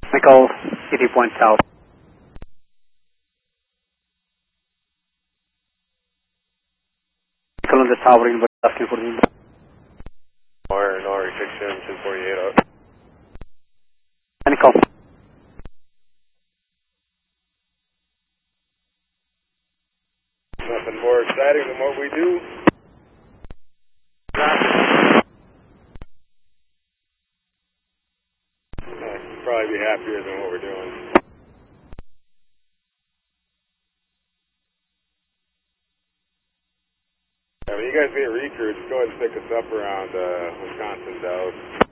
Nicole, 80 point south. Nicole on the tower in asking for the Norrie 67248 out. Nicole. Nothing more exciting than what we do. Probably be happier than what we're doing. Yeah, when you guys get recruits, go ahead and pick us up around Wisconsin Dells.